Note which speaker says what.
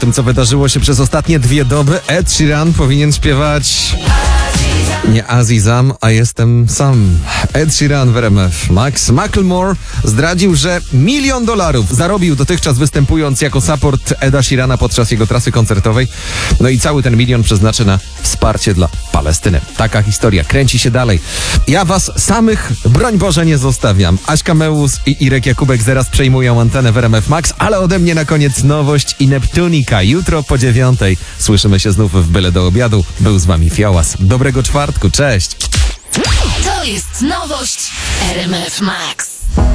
Speaker 1: tym, co wydarzyło się przez ostatnie 2 doby, Ed Sheeran powinien śpiewać... Nie Azizam, a jestem sam. Ed Sheeran w RMF Max. Macklemore zdradził, że $1 milion zarobił dotychczas występując jako support Eda Sheerana podczas jego trasy koncertowej. No i cały ten milion przeznaczy na wsparcie dla Palestyny. Taka historia kręci się dalej. Ja was samych, broń Boże, nie zostawiam. Aśka Mełus i Irek Jakubek zaraz przejmują antenę w RMF Max, ale ode mnie na koniec nowość i Neptunika. Jutro po 9:00 słyszymy się znów w Byle do obiadu. Był z wami Fiołas. Dobrego czwartku, cześć!
Speaker 2: To jest nowość RMF Max.